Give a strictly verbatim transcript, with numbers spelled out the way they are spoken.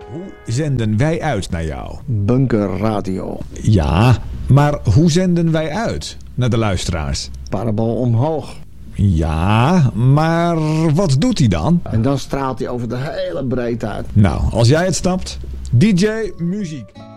Hoe zenden wij uit naar jou? Bunker Radio. Ja, maar hoe zenden wij uit naar de luisteraars? Parabol omhoog. Ja, maar wat doet hij dan? En dan straalt hij over de hele breedte uit. Nou, als jij het snapt, D J Muziek.